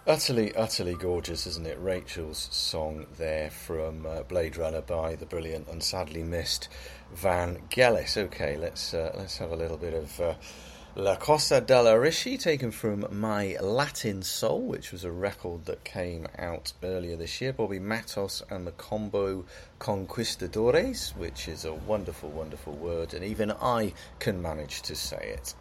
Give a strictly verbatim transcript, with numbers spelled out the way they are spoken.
Utterly, utterly gorgeous, isn't it? Rachel's song there from uh, Blade Runner by the brilliant and sadly missed Vangelis. Okay, let's uh, let's have a little bit of uh, La Costa della Ricci, taken from My Latin Soul, which was a record that came out earlier this year. Bobby Matos and the Combo Conquistadores, which is a wonderful, wonderful word, and even I can manage to say it.